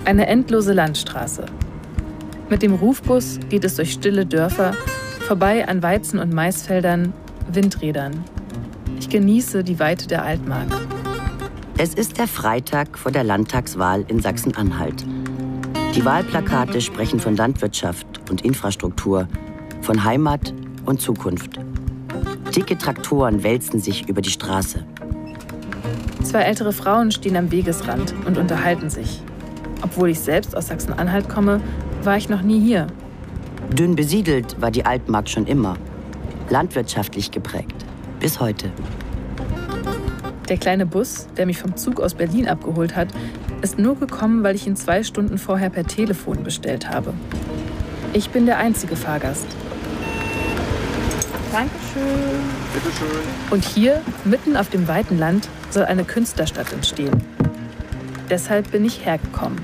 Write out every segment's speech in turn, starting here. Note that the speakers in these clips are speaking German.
Eine endlose Landstraße. Mit dem Rufbus geht es durch stille Dörfer, vorbei an Weizen- und Maisfeldern, Windrädern. Ich genieße die Weite der Altmark. Es ist der Freitag vor der Landtagswahl in Sachsen-Anhalt. Die Wahlplakate sprechen von Landwirtschaft und Infrastruktur, von Heimat und Zukunft. Dicke Traktoren wälzen sich über die Straße. 2 ältere Frauen stehen am Wegesrand und unterhalten sich. Obwohl ich selbst aus Sachsen-Anhalt komme, war ich noch nie hier. Dünn besiedelt war die Altmark schon immer. Landwirtschaftlich geprägt. Bis heute. Der kleine Bus, der mich vom Zug aus Berlin abgeholt hat, ist nur gekommen, weil ich ihn 2 Stunden vorher per Telefon bestellt habe. Ich bin der einzige Fahrgast. Dankeschön. Bitteschön. Und hier, mitten auf dem weiten Land, soll eine Künstlerstadt entstehen. Deshalb bin ich hergekommen.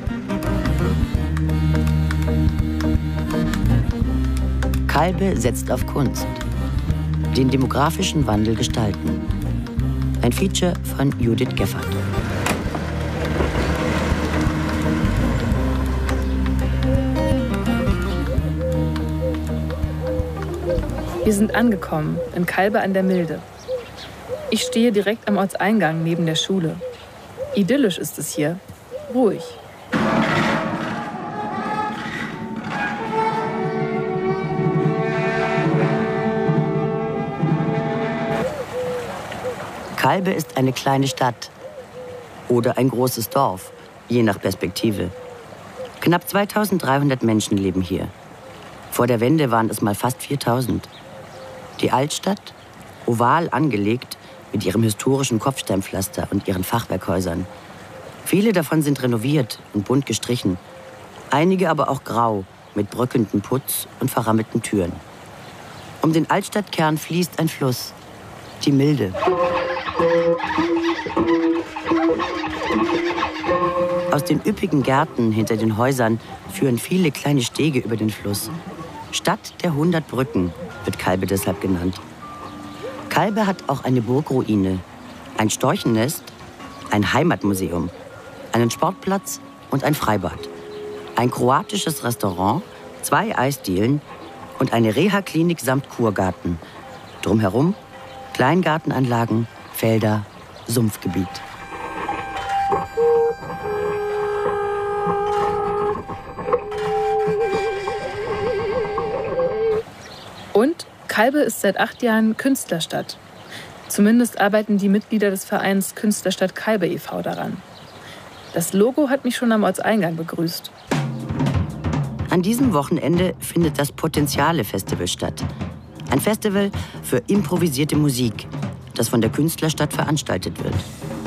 Kalbe setzt auf Kunst. Den demografischen Wandel gestalten. Ein Feature von Judith Geffert. Wir sind angekommen, in Kalbe an der Milde. Ich stehe direkt am Ortseingang neben der Schule. Idyllisch ist es hier, ruhig. Kalbe ist eine kleine Stadt oder ein großes Dorf, je nach Perspektive. Knapp 2300 Menschen leben hier. Vor der Wende waren es mal fast 4000. Die Altstadt, oval angelegt, mit ihrem historischen Kopfsteinpflaster und ihren Fachwerkhäusern. Viele davon sind renoviert und bunt gestrichen. Einige aber auch grau, mit bröckelndem Putz und verrammelten Türen. Um den Altstadtkern fließt ein Fluss, die Milde. Aus den üppigen Gärten hinter den Häusern führen viele kleine Stege über den Fluss. Stadt der 100 Brücken wird Kalbe deshalb genannt. Kalbe hat auch eine Burgruine, ein Storchennest, ein Heimatmuseum, einen Sportplatz und ein Freibad. Ein kroatisches Restaurant, 2 Eisdielen und eine Reha-Klinik samt Kurgarten. Drumherum Kleingartenanlagen, Felder, Sumpfgebiet. Und Kalbe ist seit 8 Jahren Künstlerstadt. Zumindest arbeiten die Mitglieder des Vereins Künstlerstadt Kalbe e.V. daran. Das Logo hat mich schon am Ortseingang begrüßt. An diesem Wochenende findet das Potenziale-Festival statt. Ein Festival für improvisierte Musik, das von der Künstlerstadt veranstaltet wird.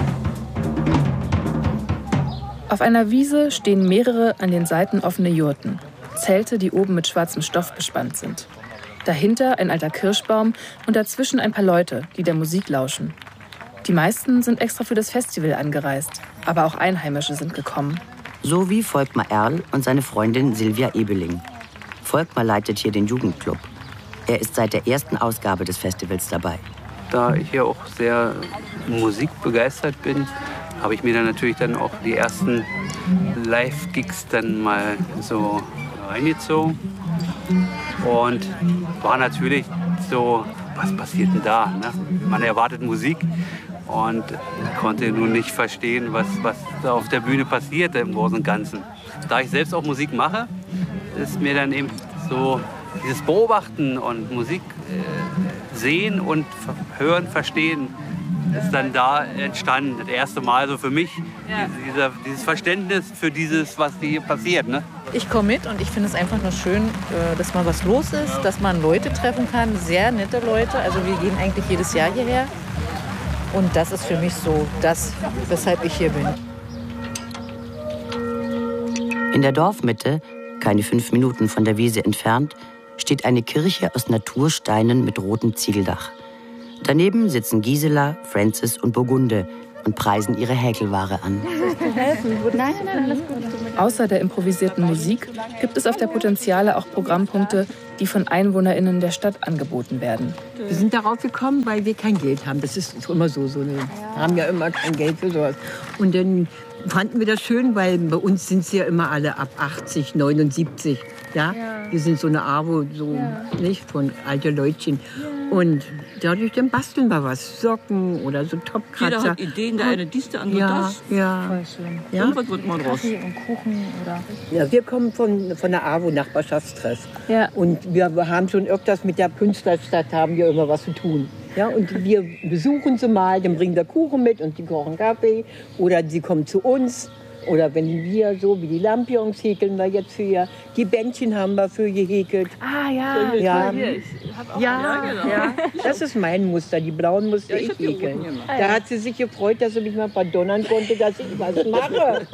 Auf einer Wiese stehen mehrere an den Seiten offene Jurten. Zelte, die oben mit schwarzem Stoff bespannt sind. Dahinter ein alter Kirschbaum und dazwischen ein paar Leute, die der Musik lauschen. Die meisten sind extra für das Festival angereist, aber auch Einheimische sind gekommen. So wie Volkmar Erl und seine Freundin Silvia Ebeling. Volkmar leitet hier den Jugendclub. Er ist seit der ersten Ausgabe des Festivals dabei. Da ich hier auch sehr musikbegeistert bin, habe ich mir dann natürlich dann auch die ersten Live-Gigs dann mal so reingezogen. Und war natürlich so, was passiert denn da? Ne? Man erwartet Musik und konnte nun nicht verstehen, was da auf der Bühne passiert im Großen und Ganzen. Da ich selbst auch Musik mache, ist mir dann eben so dieses Beobachten und Musik sehen und hören, verstehen, ist dann da entstanden. Das erste Mal so für mich, dieses Verständnis für dieses, was hier passiert. Ne? Ich komme mit und ich finde es einfach nur schön, dass mal was los ist, dass man Leute treffen kann, sehr nette Leute. Also wir gehen eigentlich jedes Jahr hierher. Und das ist für mich so das, weshalb ich hier bin. In der Dorfmitte, keine 5 Minuten von der Wiese entfernt, steht eine Kirche aus Natursteinen mit rotem Ziegeldach. Daneben sitzen Gisela, Francis und Burgunde und preisen ihre Häkelware an. Nein, alles gut. Außer der improvisierten Musik gibt es auf der Potenziale auch Programmpunkte, die von EinwohnerInnen der Stadt angeboten werden. Wir sind darauf gekommen, weil wir kein Geld haben. Das ist immer so. Wir haben ja immer kein Geld für sowas. Und dann fanden wir das schön, weil bei uns sind sie ja immer alle ab 80, 79. Ja? Wir sind so eine AWO, so nicht von alte Leutchen. Und dadurch dann basteln wir was. Socken oder so Topkratzer. Jeder hat Ideen, der eine dies, der andere das. Ja. Voll schön. Ja. Irgendwas wird man raus. Kaffee und Kuchen oder... Ja, wir kommen von der AWO-Nachbarschaftstreff. Ja. Und wir haben schon öfters mit der Künstlerstadt haben wir immer was zu tun. Ja, und wir besuchen sie mal, dann bringen wir Kuchen mit und die kochen Kaffee. Oder sie kommen zu uns. Oder wenn wir so wie die Lampions häkeln wir jetzt für die Bändchen haben wir für gehäkelt. Ah ja, Ja. Hier, Ja, das ist mein Muster. Die blauen musste ich häkeln. Da hat sie sich gefreut, dass sie mich mal verdonnern konnte, dass ich was mache.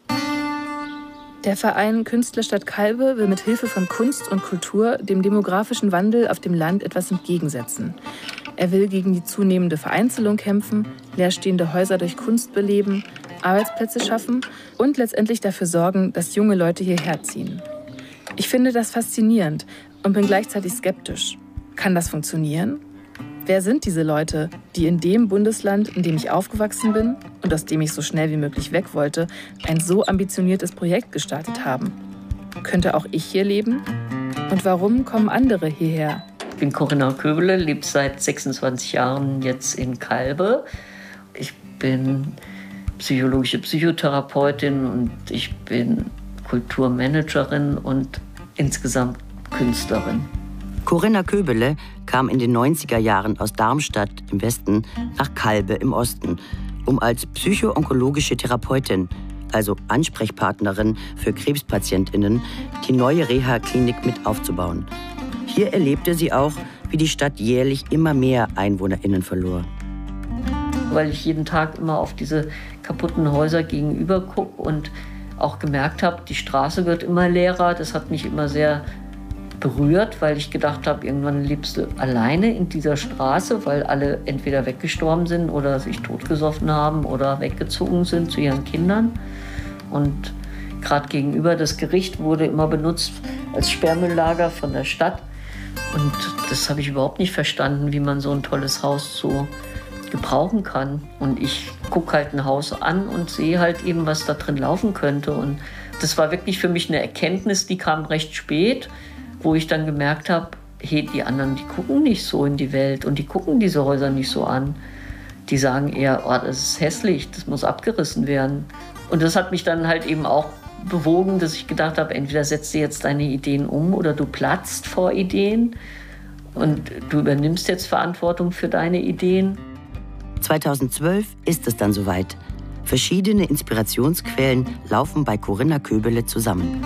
Der Verein Künstlerstadt Calbe will mit Hilfe von Kunst und Kultur dem demografischen Wandel auf dem Land etwas entgegensetzen. Er will gegen die zunehmende Vereinzelung kämpfen, leerstehende Häuser durch Kunst beleben, Arbeitsplätze schaffen und letztendlich dafür sorgen, dass junge Leute hierher ziehen. Ich finde das faszinierend und bin gleichzeitig skeptisch. Kann das funktionieren? Wer sind diese Leute, die in dem Bundesland, in dem ich aufgewachsen bin und aus dem ich so schnell wie möglich weg wollte, ein so ambitioniertes Projekt gestartet haben? Könnte auch ich hier leben? Und warum kommen andere hierher? Ich bin Corinna Köbele, lebe seit 26 Jahren jetzt in Calbe. Ich bin psychologische Psychotherapeutin und ich bin Kulturmanagerin und insgesamt Künstlerin. Corinna Köbele kam in den 90er Jahren aus Darmstadt im Westen nach Calbe im Osten, um als psycho-onkologische Therapeutin, also Ansprechpartnerin für KrebspatientInnen, die neue Reha-Klinik mit aufzubauen. Hier erlebte sie auch, wie die Stadt jährlich immer mehr EinwohnerInnen verlor. Weil ich jeden Tag immer auf diese kaputten Häuser gegenüber gucke und auch gemerkt habe, die Straße wird immer leerer. Das hat mich immer sehr berührt, weil ich gedacht habe, irgendwann lebst du alleine in dieser Straße, weil alle entweder weggestorben sind oder sich totgesoffen haben oder weggezogen sind zu ihren Kindern. Und gerade gegenüber das Gericht wurde immer benutzt als Sperrmülllager von der Stadt. Und das habe ich überhaupt nicht verstanden, wie man so ein tolles Haus so gebrauchen kann. Und ich gucke halt ein Haus an und sehe halt eben, was da drin laufen könnte. Und das war wirklich für mich eine Erkenntnis, die kam recht spät, wo ich dann gemerkt habe, hey, die anderen, die gucken nicht so in die Welt und die gucken diese Häuser nicht so an. Die sagen eher, oh, das ist hässlich, das muss abgerissen werden. Und das hat mich dann halt eben auch bewogen, dass ich gedacht habe, entweder setzt du jetzt deine Ideen um oder du platzt vor Ideen und du übernimmst jetzt Verantwortung für deine Ideen. 2012 ist es dann soweit. Verschiedene Inspirationsquellen laufen bei Corinna Köbele zusammen.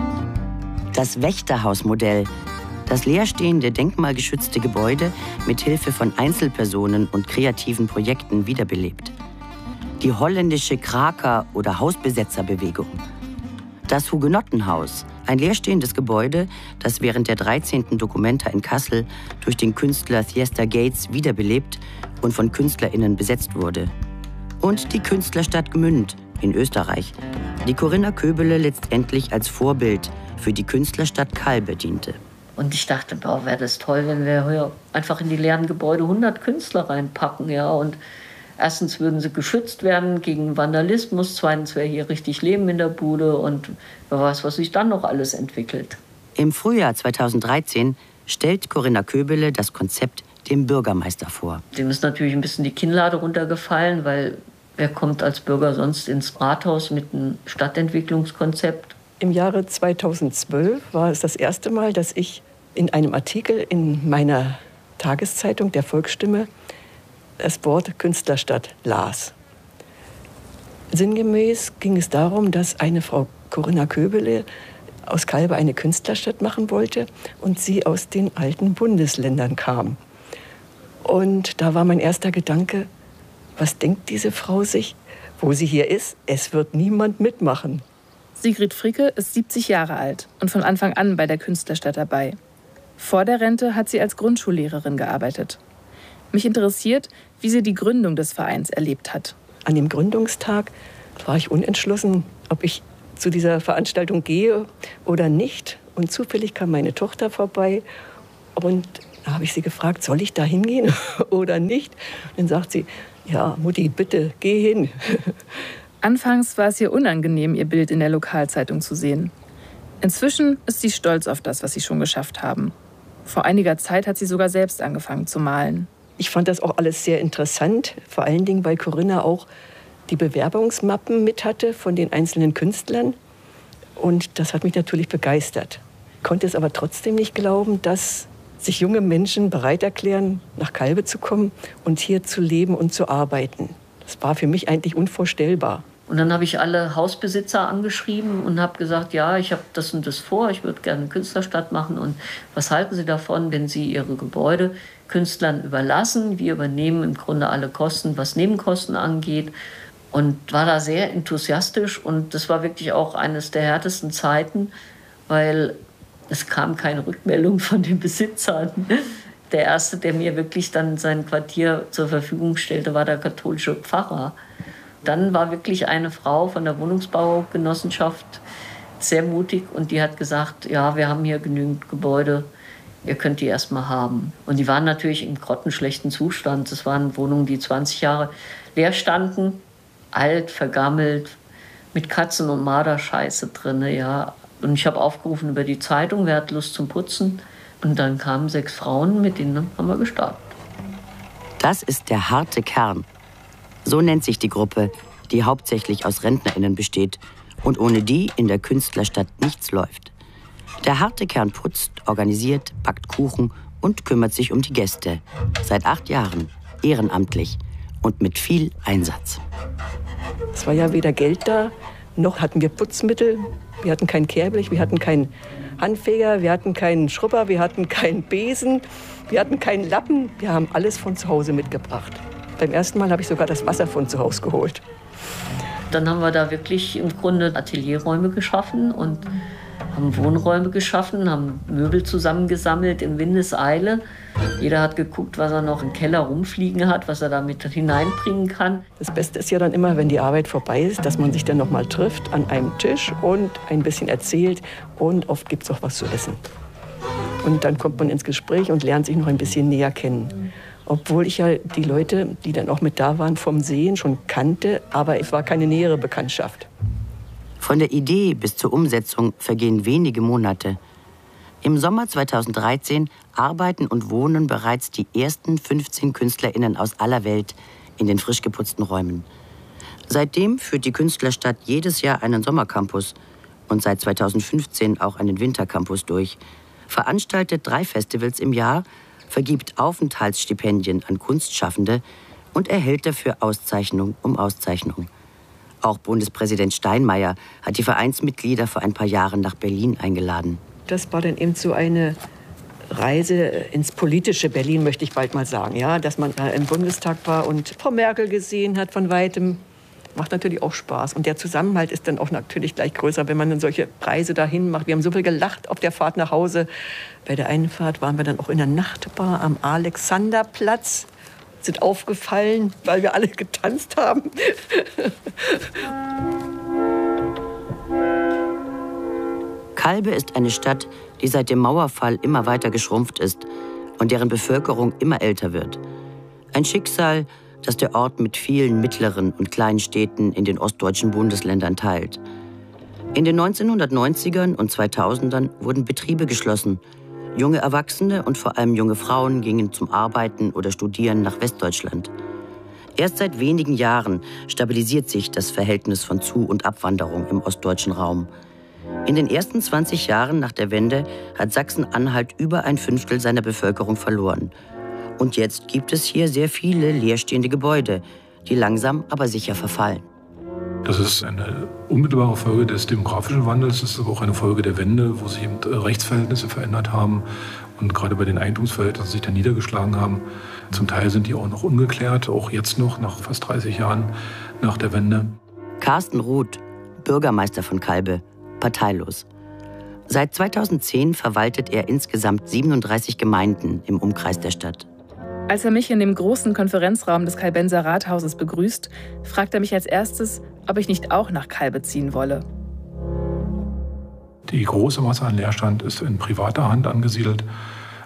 Das Wächterhausmodell, das leerstehende, denkmalgeschützte Gebäude mit Hilfe von Einzelpersonen und kreativen Projekten wiederbelebt. Die holländische Kraker- oder Hausbesetzerbewegung. Das Hugenottenhaus, ein leerstehendes Gebäude, das während der 13. Documenta in Kassel durch den Künstler Thiester Gates wiederbelebt und von KünstlerInnen besetzt wurde. Und die Künstlerstadt Gmünd in Österreich, die Corinna Köbele letztendlich als Vorbild für die Künstlerstadt Calbe diente. Und ich dachte, boah, wäre das toll, wenn wir hier einfach in die leeren Gebäude 100 Künstler reinpacken, ja, und erstens würden sie geschützt werden gegen Vandalismus, zweitens wäre hier richtig Leben in der Bude und wer weiß, was sich dann noch alles entwickelt. Im Frühjahr 2013 stellt Corinna Köbele das Konzept dem Bürgermeister vor. Dem ist natürlich ein bisschen die Kinnlade runtergefallen, weil wer kommt als Bürger sonst ins Rathaus mit einem Stadtentwicklungskonzept? Im Jahre 2012 war es das erste Mal, dass ich in einem Artikel in meiner Tageszeitung, der Volksstimme, das Wort Künstlerstadt las. Sinngemäß ging es darum, dass eine Frau Corinna Köbele aus Calbe eine Künstlerstadt machen wollte und sie aus den alten Bundesländern kam. Und da war mein erster Gedanke, was denkt diese Frau sich, wo sie hier ist? Es wird niemand mitmachen. Sigrid Fricke ist 70 Jahre alt und von Anfang an bei der Künstlerstadt dabei. Vor der Rente hat sie als Grundschullehrerin gearbeitet. Mich interessiert, wie sie die Gründung des Vereins erlebt hat. An dem Gründungstag war ich unentschlossen, ob ich zu dieser Veranstaltung gehe oder nicht. Und zufällig kam meine Tochter vorbei und da habe ich sie gefragt, soll ich da hingehen oder nicht? Und dann sagt sie, ja, Mutti, bitte, geh hin. Anfangs war es ihr unangenehm, ihr Bild in der Lokalzeitung zu sehen. Inzwischen ist sie stolz auf das, was sie schon geschafft haben. Vor einiger Zeit hat sie sogar selbst angefangen zu malen. Ich fand das auch alles sehr interessant, vor allen Dingen, weil Corinna auch die Bewerbungsmappen mit hatte von den einzelnen Künstlern. Und das hat mich natürlich begeistert. Ich konnte es aber trotzdem nicht glauben, dass sich junge Menschen bereit erklären, nach Calbe zu kommen und hier zu leben und zu arbeiten. Das war für mich eigentlich unvorstellbar. Und dann habe ich alle Hausbesitzer angeschrieben und habe gesagt, ja, ich habe das und das vor, ich würde gerne eine Künstlerstadt machen. Und was halten Sie davon, wenn Sie Ihre Gebäude Künstlern überlassen? Wir übernehmen im Grunde alle Kosten, was Nebenkosten angeht. Und war da sehr enthusiastisch. Und das war wirklich auch eines der härtesten Zeiten, weil es kam keine Rückmeldung von den Besitzern. Der erste, der mir wirklich dann sein Quartier zur Verfügung stellte, war der katholische Pfarrer. Dann war wirklich eine Frau von der Wohnungsbaugenossenschaft sehr mutig und die hat gesagt, ja, wir haben hier genügend Gebäude, ihr könnt die erstmal haben. Und die waren natürlich im grottenschlechten Zustand. Das waren Wohnungen, die 20 Jahre leer standen, alt, vergammelt, mit Katzen- und Marderscheiße drin. Ja. Und ich habe aufgerufen über die Zeitung, wer hat Lust zum Putzen? Und dann kamen 6 Frauen, mit denen haben wir gestartet. Das ist der harte Kern. So nennt sich die Gruppe, die hauptsächlich aus RentnerInnen besteht und ohne die in der Künstlerstadt nichts läuft. Der harte Kern putzt, organisiert, backt Kuchen und kümmert sich um die Gäste. Seit 8 Jahren, ehrenamtlich und mit viel Einsatz. Es war ja weder Geld da, noch hatten wir Putzmittel. Wir hatten kein Kehrblech, wir hatten keinen Handfeger, wir hatten keinen Schrubber, wir hatten keinen Besen, wir hatten keinen Lappen. Wir haben alles von zu Hause mitgebracht. Beim ersten Mal habe ich sogar das Wasser von zu Hause geholt. Dann haben wir da wirklich im Grunde Atelierräume geschaffen und haben Wohnräume geschaffen, haben Möbel zusammengesammelt in Windeseile. Jeder hat geguckt, was er noch im Keller rumfliegen hat, was er damit hineinbringen kann. Das Beste ist ja dann immer, wenn die Arbeit vorbei ist, dass man sich dann noch mal trifft an einem Tisch und ein bisschen erzählt. Und oft gibt es auch was zu essen. Und dann kommt man ins Gespräch und lernt sich noch ein bisschen näher kennen. Obwohl ich ja die Leute, die dann auch mit da waren, vom Sehen schon kannte, aber es war keine nähere Bekanntschaft. Von der Idee bis zur Umsetzung vergehen wenige Monate. Im Sommer 2013 arbeiten und wohnen bereits die ersten 15 KünstlerInnen aus aller Welt in den frisch geputzten Räumen. Seitdem führt die Künstlerstadt jedes Jahr einen Sommercampus und seit 2015 auch einen Wintercampus durch, veranstaltet 3 Festivals im Jahr, vergibt Aufenthaltsstipendien an Kunstschaffende und erhält dafür Auszeichnung um Auszeichnung. Auch Bundespräsident Steinmeier hat die Vereinsmitglieder vor ein paar Jahren nach Berlin eingeladen. Das war dann eben so eine Reise ins politische Berlin, möchte ich bald mal sagen. Ja, dass man da im Bundestag war und Frau Merkel gesehen hat von Weitem. Macht natürlich auch Spaß. Und der Zusammenhalt ist dann auch natürlich gleich größer, wenn man dann solche Reise dahin macht. Wir haben so viel gelacht auf der Fahrt nach Hause. Bei der einen Fahrt waren wir dann auch in der Nachtbar am Alexanderplatz. Sind aufgefallen, weil wir alle getanzt haben. Calbe ist eine Stadt, die seit dem Mauerfall immer weiter geschrumpft ist und deren Bevölkerung immer älter wird. Ein Schicksal, das der Ort mit vielen mittleren und kleinen Städten in den ostdeutschen Bundesländern teilt. In den 1990ern und 2000ern wurden Betriebe geschlossen. Junge Erwachsene und vor allem junge Frauen gingen zum Arbeiten oder Studieren nach Westdeutschland. Erst seit wenigen Jahren stabilisiert sich das Verhältnis von Zu- und Abwanderung im ostdeutschen Raum. In den ersten 20 Jahren nach der Wende hat Sachsen-Anhalt über 1/5 seiner Bevölkerung verloren. Und jetzt gibt es hier sehr viele leerstehende Gebäude, die langsam aber sicher verfallen. Das ist eine unmittelbare Folge des demografischen Wandels. Das ist aber auch eine Folge der Wende, wo sich eben Rechtsverhältnisse verändert haben und gerade bei den Eigentumsverhältnissen sich dann niedergeschlagen haben. Zum Teil sind die auch noch ungeklärt, auch jetzt noch, nach fast 30 Jahren nach der Wende. Carsten Ruth, Bürgermeister von Calbe, parteilos. Seit 2010 verwaltet er insgesamt 37 Gemeinden im Umkreis der Stadt. Als er mich in dem großen Konferenzraum des Calbenser Rathauses begrüßt, fragt er mich als erstes, ob ich nicht auch nach Calbe ziehen wolle. Die große Masse an Leerstand ist in privater Hand angesiedelt.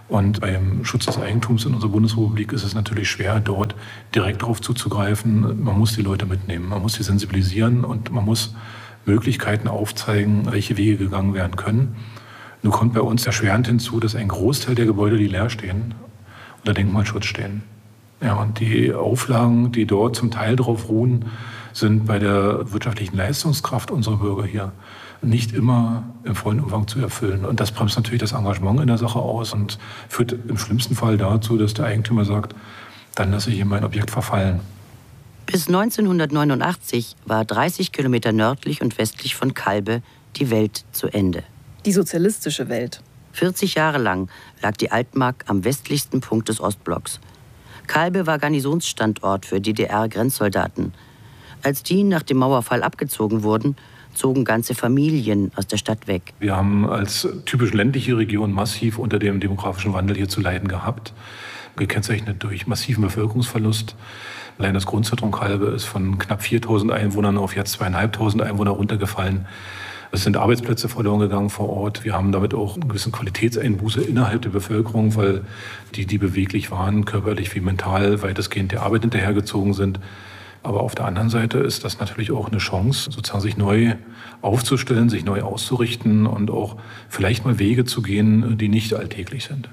Und beim Schutz des Eigentums in unserer Bundesrepublik ist es natürlich schwer, dort direkt darauf zuzugreifen. Man muss die Leute mitnehmen, man muss sie sensibilisieren und man muss Möglichkeiten aufzeigen, welche Wege gegangen werden können. Nun kommt bei uns erschwerend hinzu, dass ein Großteil der Gebäude, die leer stehen, unter Denkmalschutz stehen. Ja, und die Auflagen, die dort zum Teil drauf ruhen, sind bei der wirtschaftlichen Leistungskraft unserer Bürger hier nicht immer im vollen Umfang zu erfüllen. Und das bremst natürlich das Engagement in der Sache aus und führt im schlimmsten Fall dazu, dass der Eigentümer sagt, dann lasse ich hier mein Objekt verfallen. Bis 1989 war 30 Kilometer nördlich und westlich von Kalbe die Welt zu Ende. Die sozialistische Welt. 40 Jahre lang lag die Altmark am westlichsten Punkt des Ostblocks. Kalbe war Garnisonsstandort für DDR-Grenzsoldaten. Als die nach dem Mauerfall abgezogen wurden, zogen ganze Familien aus der Stadt weg. Wir haben als typisch ländliche Region massiv unter dem demografischen Wandel hier zu leiden gehabt. Gekennzeichnet durch massiven Bevölkerungsverlust. Allein das Grundzentrum Kalbe ist von knapp 4.000 Einwohnern auf jetzt 2.500 Einwohner runtergefallen. Es sind Arbeitsplätze verloren gegangen vor Ort. Wir haben damit auch eine gewisse Qualitätseinbuße innerhalb der Bevölkerung, weil die beweglich waren, körperlich wie mental, weitestgehend der Arbeit hinterhergezogen sind. Aber auf der anderen Seite ist das natürlich auch eine Chance, sozusagen sich neu aufzustellen, sich neu auszurichten und auch vielleicht mal Wege zu gehen, die nicht alltäglich sind.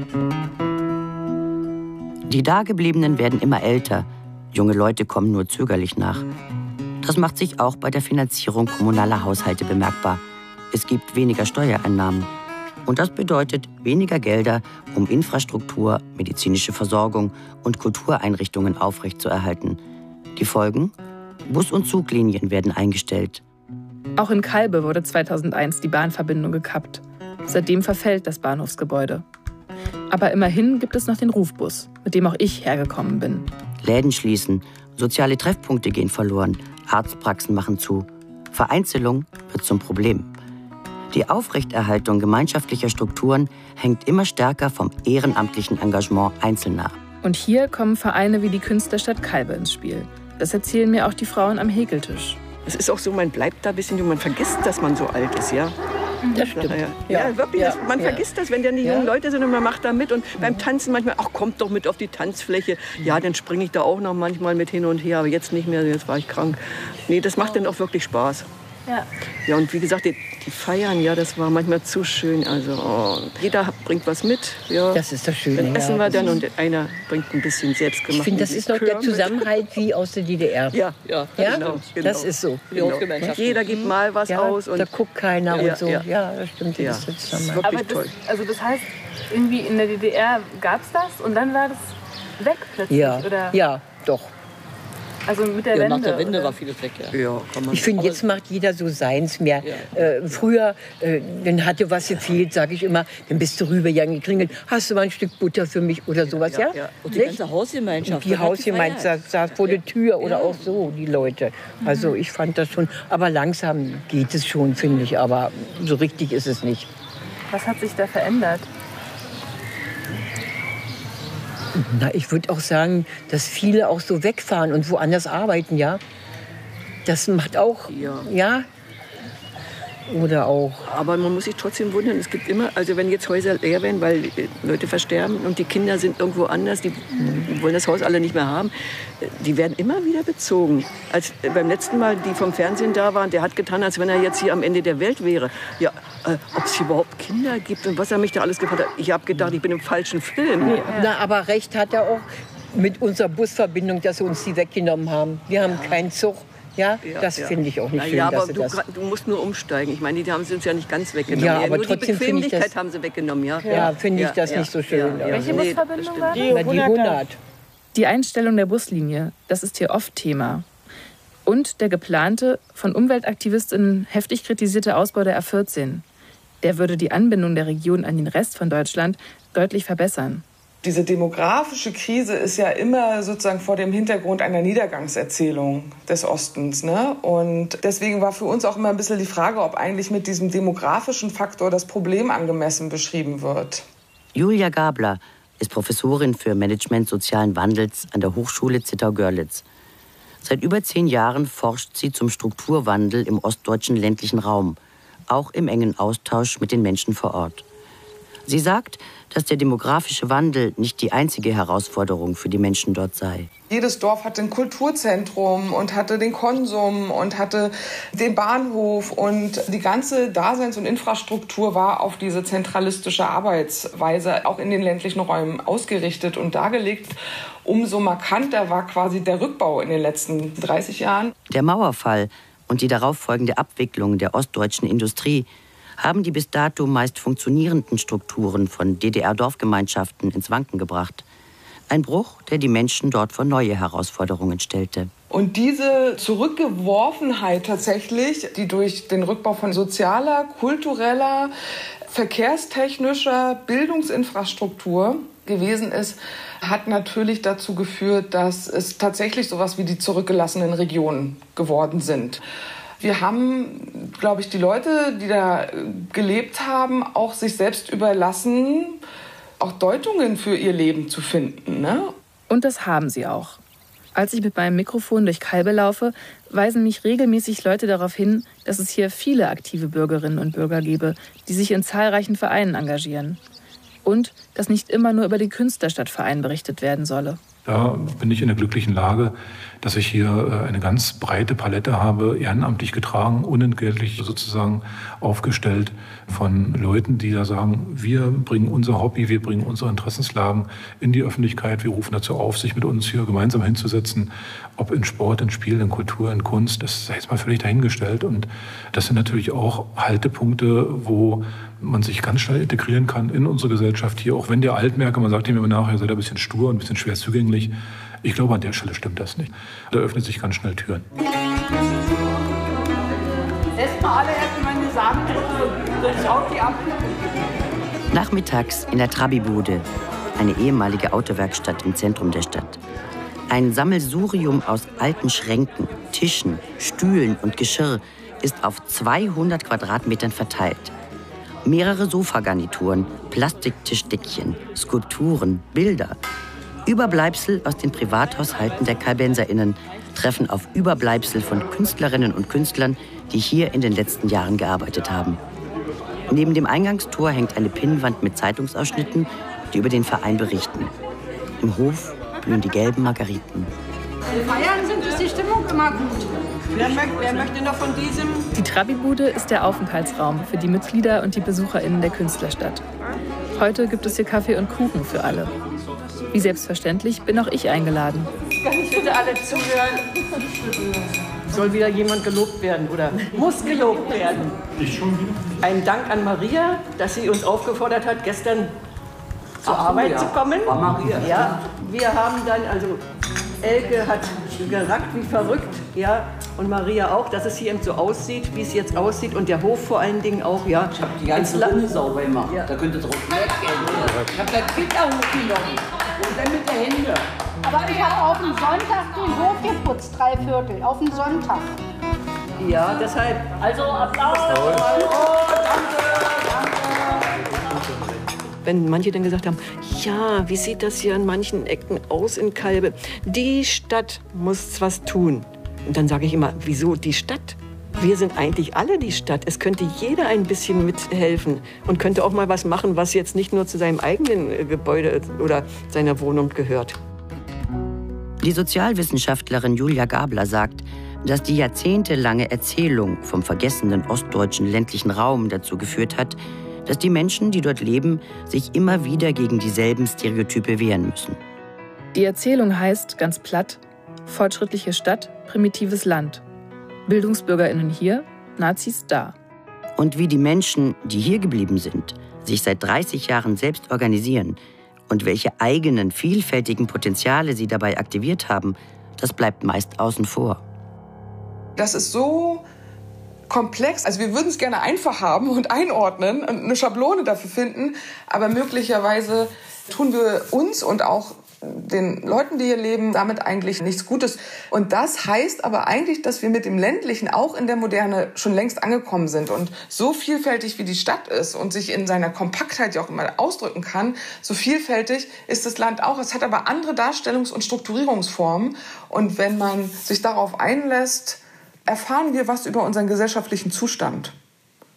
Die Dagebliebenen werden immer älter. Junge Leute kommen nur zögerlich nach. Das macht sich auch bei der Finanzierung kommunaler Haushalte bemerkbar. Es gibt weniger Steuereinnahmen. Und das bedeutet weniger Gelder, um Infrastruktur, medizinische Versorgung und Kultureinrichtungen aufrechtzuerhalten. Die Folgen? Bus- und Zuglinien werden eingestellt. Auch in Kalbe wurde 2001 die Bahnverbindung gekappt. Seitdem verfällt das Bahnhofsgebäude. Aber immerhin gibt es noch den Rufbus, mit dem auch ich hergekommen bin. Läden schließen, soziale Treffpunkte gehen verloren, Arztpraxen machen zu. Vereinzelung wird zum Problem. Die Aufrechterhaltung gemeinschaftlicher Strukturen hängt immer stärker vom ehrenamtlichen Engagement Einzelner ab. Und hier kommen Vereine wie die Künstlerstadt Kalbe ins Spiel. Das erzählen mir auch die Frauen am Häkeltisch. Es ist auch so, man bleibt da ein bisschen, man vergisst, dass man so alt ist, ja. Das stimmt. Ja, wirklich. Ja. Man vergisst das, wenn dann die jungen Leute sind und man macht da mit. Und beim Tanzen manchmal, ach, kommt doch mit auf die Tanzfläche. Ja, dann springe ich da auch noch manchmal mit hin und her, aber jetzt nicht mehr, jetzt war ich krank. Nee, das macht dann auch wirklich Spaß. Ja. Ja, und wie gesagt, die Feiern, ja, das war manchmal zu schön. Also, jeder bringt was mit. Ja. Das ist das Schöne. Dann essen wir dann und einer bringt ein bisschen selbstgemacht. Ich finde, das ist noch der Zusammenhalt wie aus der DDR. Ja, genau. Das ist so. Genau. Jeder gibt mal was aus. Und da guckt keiner und so. Ja. Ja, das stimmt. Ja. Das ist wirklich Aber toll. das heißt, irgendwie in der DDR gab es das und dann war das weg plötzlich? Ja, oder? Ja, doch. Also mit der Wende? Nach der Wende oder? war vieles weg, ja. Ja, kann man. Ich finde, jetzt macht jeder so seins mehr. Früher, dann hatte was gefehlt, sage ich immer, dann bist du rübergegangen, geklingelt, hast du mal ein Stück Butter für mich oder sowas, ja? Und die ganze Hausgemeinschaft. Die Hausgemeinschaft saß vor der Tür oder auch so, die Leute. Also ich fand das schon, aber langsam geht es schon, finde ich, aber so richtig ist es nicht. Was hat sich da verändert? Na, ich würde auch sagen, dass viele auch so wegfahren und woanders arbeiten, ja. Das macht auch, ja. Oder auch. Aber man muss sich trotzdem wundern, es gibt immer, also wenn jetzt Häuser leer werden, weil Leute versterben und die Kinder sind irgendwo anders, die wollen das Haus alle nicht mehr haben, die werden immer wieder bezogen. Als beim letzten Mal, die vom Fernsehen da waren, der hat getan, als wenn er jetzt hier am Ende der Welt wäre. Ja, ob es überhaupt Kinder gibt und was er mich da alles gefragt hat. Ich habe gedacht, ich bin im falschen Film. Nee, na, aber recht hat er auch mit unserer Busverbindung, dass sie uns die weggenommen haben. Wir haben keinen Zug. Ja, das finde ich auch nicht schön. Ja, aber dass du musst nur umsteigen. Ich meine, die haben sie uns ja nicht ganz weggenommen. Ja, aber nur trotzdem die Bequemlichkeit haben sie weggenommen. Ja, finde ich das nicht so schön. Ja. Welche Busverbindung war das? Die 100. Die Einstellung der Buslinie, das ist hier oft Thema. Und der geplante, von UmweltaktivistInnen heftig kritisierte Ausbau der A14. Der würde die Anbindung der Region an den Rest von Deutschland deutlich verbessern. Diese demografische Krise ist ja immer sozusagen vor dem Hintergrund einer Niedergangserzählung des Ostens, ne? Und deswegen war für uns auch immer ein bisschen die Frage, ob eigentlich mit diesem demografischen Faktor das Problem angemessen beschrieben wird. Julia Gabler ist Professorin für Management sozialen Wandels an der Hochschule Zittau-Görlitz. Seit über 10 Jahren forscht sie zum Strukturwandel im ostdeutschen ländlichen Raum, auch im engen Austausch mit den Menschen vor Ort. Sie sagt, dass der demografische Wandel nicht die einzige Herausforderung für die Menschen dort sei. Jedes Dorf hatte ein Kulturzentrum und hatte den Konsum und hatte den Bahnhof. Und die ganze Daseins- und Infrastruktur war auf diese zentralistische Arbeitsweise auch in den ländlichen Räumen ausgerichtet und dargelegt. Umso markanter war quasi der Rückbau in den letzten 30 Jahren. Der Mauerfall und die darauffolgende Abwicklung der ostdeutschen Industrie haben die bis dato meist funktionierenden Strukturen von DDR-Dorfgemeinschaften ins Wanken gebracht. Ein Bruch, der die Menschen dort vor neue Herausforderungen stellte. Und diese Zurückgeworfenheit tatsächlich, die durch den Rückbau von sozialer, kultureller, verkehrstechnischer Bildungsinfrastruktur gewesen ist, hat natürlich dazu geführt, dass es tatsächlich sowas wie die zurückgelassenen Regionen geworden sind. Wir haben, glaube ich, die Leute, die da gelebt haben, auch sich selbst überlassen, auch Deutungen für ihr Leben zu finden, ne? Und das haben sie auch. Als ich mit meinem Mikrofon durch Calbe laufe, weisen mich regelmäßig Leute darauf hin, dass es hier viele aktive Bürgerinnen und Bürger gebe, die sich in zahlreichen Vereinen engagieren. Und dass nicht immer nur über den Künstlerstadtverein berichtet werden solle. Da bin ich in der glücklichen Lage, dass ich hier eine ganz breite Palette habe, ehrenamtlich getragen, unentgeltlich sozusagen aufgestellt von Leuten, die da sagen, wir bringen unser Hobby, wir bringen unsere Interessenslagen in die Öffentlichkeit. Wir rufen dazu auf, sich mit uns hier gemeinsam hinzusetzen, ob in Sport, in Spiel, in Kultur, in Kunst. Das sei jetzt mal völlig dahingestellt. Und das sind natürlich auch Haltepunkte, wo man sich ganz schnell integrieren kann in unsere Gesellschaft hier. Auch wenn der Altmerker, man sagt ihm immer nachher, seid ein bisschen stur und ein bisschen schwer zugänglich. Ich glaube, an der Stelle stimmt das nicht. Da öffnet sich ganz schnell Türen. Erstmal alle meine Samen, dann schaut die ab. Nachmittags in der Trabi-Bude, eine ehemalige Autowerkstatt im Zentrum der Stadt. Ein Sammelsurium aus alten Schränken, Tischen, Stühlen und Geschirr ist auf 200 Quadratmetern verteilt. Mehrere Sofagarnituren, Plastiktischdeckchen, Skulpturen, Bilder. Überbleibsel aus den Privathaushalten der KalbenserInnen treffen auf Überbleibsel von Künstlerinnen und Künstlern, die hier in den letzten Jahren gearbeitet haben. Neben dem Eingangstor hängt eine Pinnwand mit Zeitungsausschnitten, die über den Verein berichten. Im Hof blühen die gelben Margariten. Feiern ist die Stimmung immer gut. Wer möchte noch von diesem? Die Trabi-Bude ist der Aufenthaltsraum für die Mitglieder und die BesucherInnen der Künstlerstadt. Heute gibt es hier Kaffee und Kuchen für alle. Wie selbstverständlich bin auch ich eingeladen. Kann ich bitte alle zuhören? Soll wieder jemand gelobt werden oder muss gelobt werden? Ich schon wieder. Ein Dank an Maria, dass sie uns aufgefordert hat, gestern zur Arbeit zu kommen. Maria. Ja, wir haben dann, also Elke hat gerackt wie verrückt, ja, und Maria auch, dass es hier eben so aussieht, wie es jetzt aussieht und der Hof vor allen Dingen auch, ja. Ich habe die ganze Runde sauber gemacht, ja. Da könnt ihr drauf weggehen. Ich habe das Gitter hochgenommen und dann mit der Hände. Aber ich habe auf den Sonntag den Hof geputzt, 3/4, auf den Sonntag. Ja, deshalb. Also Applaus! Wenn manche dann gesagt haben, ja, wie sieht das hier an manchen Ecken aus in Calbe? Die Stadt muss was tun. Und dann sage ich immer, wieso die Stadt? Wir sind eigentlich alle die Stadt. Es könnte jeder ein bisschen mithelfen und könnte auch mal was machen, was jetzt nicht nur zu seinem eigenen Gebäude oder seiner Wohnung gehört. Die Sozialwissenschaftlerin Julia Gabler sagt, dass die jahrzehntelange Erzählung vom vergessenen ostdeutschen ländlichen Raum dazu geführt hat, dass die Menschen, die dort leben, sich immer wieder gegen dieselben Stereotype wehren müssen. Die Erzählung heißt, ganz platt, fortschrittliche Stadt, primitives Land. BildungsbürgerInnen hier, Nazis da. Und wie die Menschen, die hier geblieben sind, sich seit 30 Jahren selbst organisieren und welche eigenen, vielfältigen Potenziale sie dabei aktiviert haben, das bleibt meist außen vor. Das ist so komplex. Also wir würden es gerne einfach haben und einordnen und eine Schablone dafür finden, aber möglicherweise tun wir uns und auch den Leuten, die hier leben, damit eigentlich nichts Gutes. Und das heißt aber eigentlich, dass wir mit dem Ländlichen auch in der Moderne schon längst angekommen sind. Und so vielfältig wie die Stadt ist und sich in seiner Kompaktheit ja auch immer ausdrücken kann, so vielfältig ist das Land auch. Es hat aber andere Darstellungs- und Strukturierungsformen. Und wenn man sich darauf einlässt, erfahren wir was über unseren gesellschaftlichen Zustand.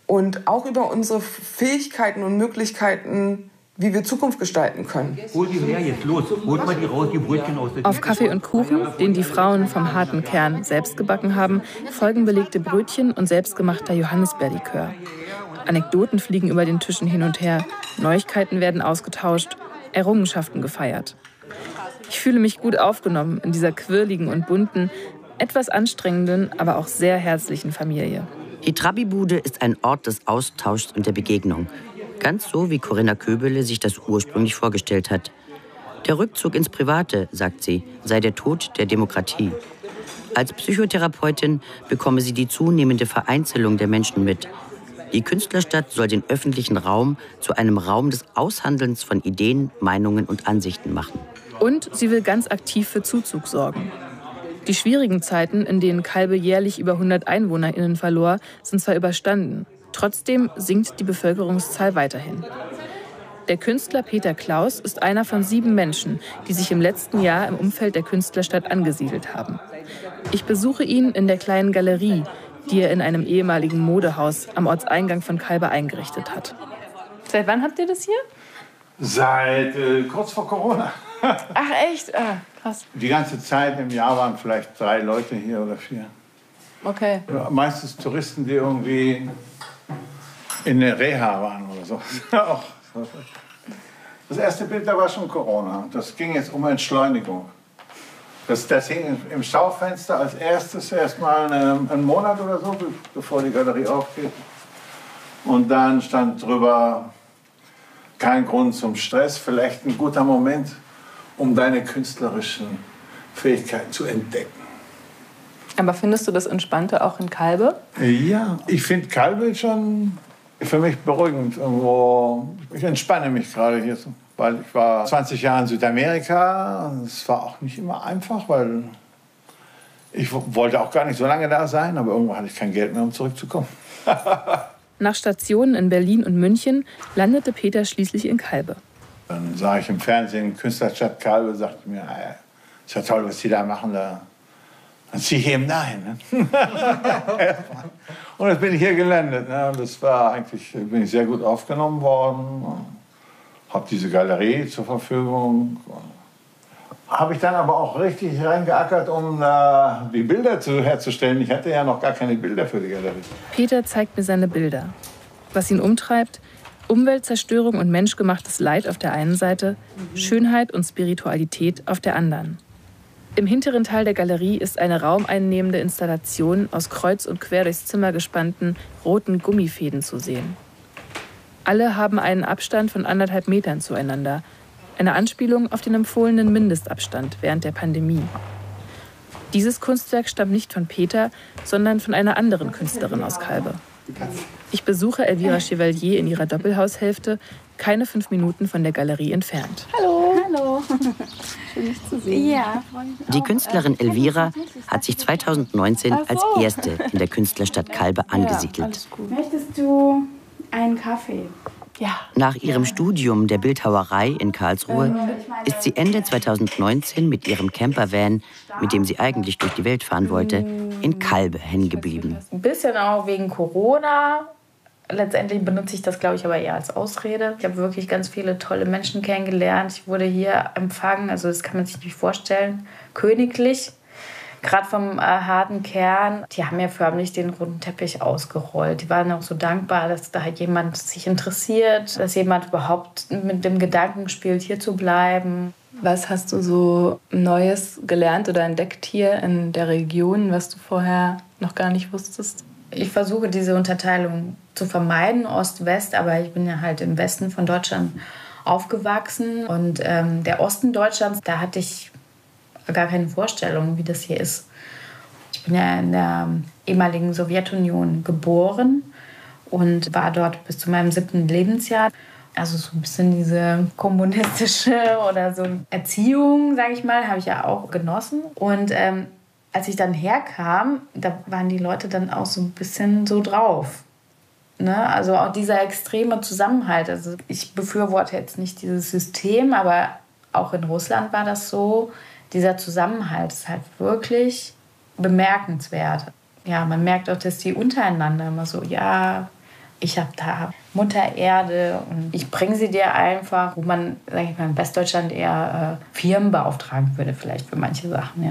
und auch über unsere Fähigkeiten und Möglichkeiten, wie wir Zukunft gestalten können. Hol die her jetzt, los. Holt mal die raus, die Brötchen aus der Auf Kaffee und Kuchen, den die Frauen vom harten Kern selbst gebacken haben, folgen belegte Brötchen und selbstgemachter Johannisbeerlikör. Anekdoten fliegen über den Tischen hin und her, Neuigkeiten werden ausgetauscht, Errungenschaften gefeiert. Ich fühle mich gut aufgenommen in dieser quirligen und bunten, etwas anstrengenden, aber auch sehr herzlichen Familie. Die Trabi-Bude ist ein Ort des Austauschs und der Begegnung. Ganz so, wie Corinna Köbele sich das ursprünglich vorgestellt hat. Der Rückzug ins Private, sagt sie, sei der Tod der Demokratie. Als Psychotherapeutin bekomme sie die zunehmende Vereinzelung der Menschen mit. Die Künstlerstadt soll den öffentlichen Raum zu einem Raum des Aushandelns von Ideen, Meinungen und Ansichten machen. Und sie will ganz aktiv für Zuzug sorgen. Die schwierigen Zeiten, in denen Calbe jährlich über 100 EinwohnerInnen verlor, sind zwar überstanden. Trotzdem sinkt die Bevölkerungszahl weiterhin. Der Künstler Peter Klaus ist einer von 7 Menschen, die sich im letzten Jahr im Umfeld der Künstlerstadt angesiedelt haben. Ich besuche ihn in der kleinen Galerie, die er in einem ehemaligen Modehaus am Ortseingang von Calbe eingerichtet hat. Seit wann habt ihr das hier? Seit kurz vor Corona. Ach echt? Ah, krass. Die ganze Zeit im Jahr waren vielleicht 3 Leute hier oder 4. Okay. Ja, meistens Touristen, die irgendwie in der Reha waren oder so. Das erste Bild, da war schon Corona. Das ging jetzt um Entschleunigung. Das hing im Schaufenster als erstes erstmal einen Monat oder so, bevor die Galerie aufgeht. Und dann stand drüber, kein Grund zum Stress, vielleicht ein guter Moment, um deine künstlerischen Fähigkeiten zu entdecken. Aber findest du das Entspannte auch in Calbe? Ja, ich finde Calbe schon für mich beruhigend. Ich entspanne mich gerade hier so. Weil ich war 20 Jahre in Südamerika. Es war auch nicht immer einfach, weil ich wollte auch gar nicht so lange da sein. Aber irgendwann hatte ich kein Geld mehr, um zurückzukommen. Nach Stationen in Berlin und München landete Peter schließlich in Calbe. Dann sah ich im Fernsehen Künstlerstadt Calbe, sagte mir, ist ja toll, was Sie da machen. Dann ziehe ich eben dahin. Ne? Und jetzt bin ich hier gelandet. Ne? Das war eigentlich, bin ich sehr gut aufgenommen worden. Habe diese Galerie zur Verfügung. Habe ich dann aber auch richtig reingeackert, um die Bilder herzustellen. Ich hatte ja noch gar keine Bilder für die Galerie. Peter zeigt mir seine Bilder. Was ihn umtreibt: Umweltzerstörung und menschgemachtes Leid auf der einen Seite, Schönheit und Spiritualität auf der anderen. Im hinteren Teil der Galerie ist eine raumeinnehmende Installation aus kreuz und quer durchs Zimmer gespannten roten Gummifäden zu sehen. Alle haben einen Abstand von 1,5 Metern zueinander. Eine Anspielung auf den empfohlenen Mindestabstand während der Pandemie. Dieses Kunstwerk stammt nicht von Peter, sondern von einer anderen Künstlerin aus Calbe. Ich besuche Elvira Chevalier in ihrer Doppelhaushälfte, keine 5 Minuten von der Galerie entfernt. Hallo. Hallo. Schön, dich zu sehen. Ja, freue mich auch. Die Künstlerin Elvira hat sich 2019 als erste in der Künstlerstadt Calbe angesiedelt. Möchtest du einen Kaffee? Ja. Nach ihrem Studium der Bildhauerei in Karlsruhe ist sie Ende 2019 mit ihrem Campervan, mit dem sie eigentlich durch die Welt fahren wollte, in Calbe hängen geblieben. Ein bisschen auch wegen Corona. Letztendlich benutze ich das, glaube ich, aber eher als Ausrede. Ich habe wirklich ganz viele tolle Menschen kennengelernt. Ich wurde hier empfangen, also das kann man sich nicht vorstellen, königlich. Gerade vom harten Kern, die haben ja förmlich den roten Teppich ausgerollt. Die waren auch so dankbar, dass da jemand sich interessiert, dass jemand überhaupt mit dem Gedanken spielt, hier zu bleiben. Was hast du so Neues gelernt oder entdeckt hier in der Region, was du vorher noch gar nicht wusstest? Ich versuche diese Unterteilung zu vermeiden, Ost-West, aber ich bin ja halt im Westen von Deutschland aufgewachsen. Und der Osten Deutschlands, da hatte ich gar keine Vorstellung, wie das hier ist. Ich bin ja in der ehemaligen Sowjetunion geboren und war dort bis zu meinem 7. Lebensjahr. Also so ein bisschen diese kommunistische oder so Erziehung, sage ich mal, habe ich ja auch genossen. Und als ich dann herkam, da waren die Leute dann auch so ein bisschen so drauf. Ne? Also auch dieser extreme Zusammenhalt. Also ich befürworte jetzt nicht dieses System, aber auch in Russland war das so. Dieser Zusammenhalt ist halt wirklich bemerkenswert. Ja, man merkt auch, dass die untereinander immer so, ja, ich habe da Mutter Erde und ich bringe sie dir einfach, wo man, sage ich mal, in Westdeutschland eher Firmen beauftragen würde vielleicht für manche Sachen. Ja.